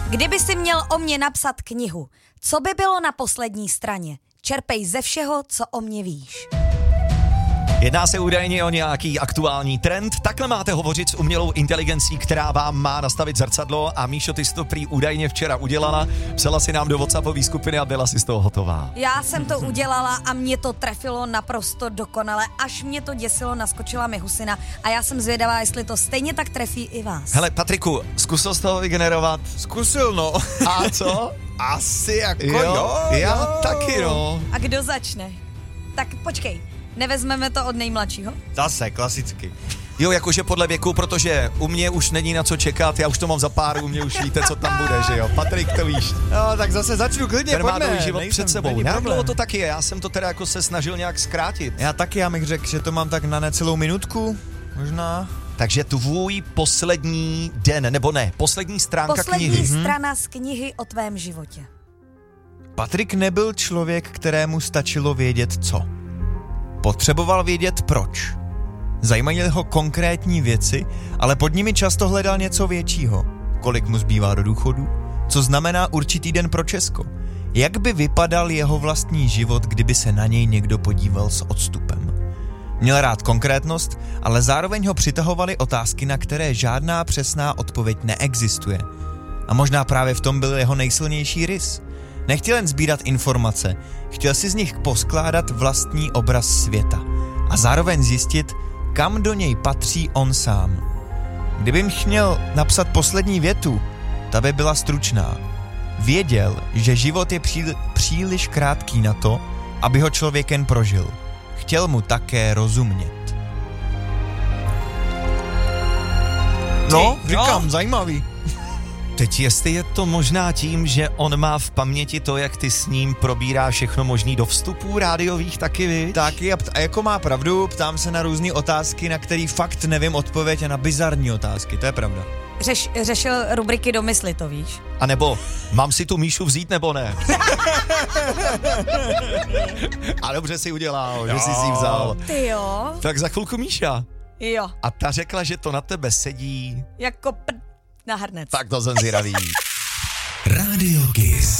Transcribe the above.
Kdyby si měl o mě napsat knihu, co by bylo na poslední straně? Čerpej ze všeho, co o mě víš. Jedná se údajně o nějaký aktuální trend. Takhle máte hovořit s umělou inteligencí, která vám má nastavit zrcadlo a Míšo, ty jsi to prý údajně včera udělala. Psala si nám do WhatsAppové skupiny a byla si z toho hotová. Já jsem to udělala a mě to trefilo naprosto dokonale. Až mě to děsilo, naskočila mi husina a já jsem zvědavá, jestli to stejně tak trefí i vás. Hele, Patriku, zkusil z toho vygenerovat? Zkusil, no. A co? Asi jako jo. Já taky, no. A kdo začne? Tak počkej, nevezmeme to od nejmladšího? Zase, klasicky. Jo, jakože podle věku, protože u mě už není na co čekat, já už to mám za pár, u mě už víte, co tam bude, že jo. Patrik, to víš. No, tak zase začnu klidně, Ten má pojďme. dlouhý život před sebou. Náklo to taky je, já jsem to teda jako se snažil nějak zkrátit. Já taky, já bych řekl, že to mám tak na necelou minutku, možná. Takže tvůj poslední den, nebo ne, poslední stránka knihy. Poslední strana z knihy o tvém životě. Patrik nebyl člověk, kterému stačilo vědět co. Potřeboval vědět proč. Zajímaly ho konkrétní věci, ale pod nimi často hledal něco většího. Kolik mu zbývá do důchodu? Co znamená určitý den pro Česko? Jak by vypadal jeho vlastní život, kdyby se na něj někdo podíval s odstupem? Měl rád konkrétnost, ale zároveň ho přitahovaly otázky, na které žádná přesná odpověď neexistuje. A možná právě v tom byl jeho nejsilnější rys. Nechtěl jen sbírat informace, chtěl si z nich poskládat vlastní obraz světa a zároveň zjistit, kam do něj patří on sám. Kdybych měl napsat poslední větu, ta by byla stručná. Věděl, že život je příliš krátký na to, aby ho člověk jen prožil. Chtěl mu také rozumět. No, říkám, zajímavý. Teď jestli je to možná tím, že on má v paměti to, jak ty s ním probírá všechno možný do vstupů rádiových, taky vy? Taky a jako má pravdu, ptám se na různé otázky, na který fakt nevím odpověď a na bizarní otázky, to je pravda. Řešil rubriky domysly, to víš? A nebo mám si tu Míšu vzít nebo ne? A dobře si udělal, že jsi si ji vzal. Ty jo. Tak za chvilku Míša. Jo. A ta řekla, že to na tebe sedí. Jako na hrnec. Tak to jsem zvědavý. Radio Kiss.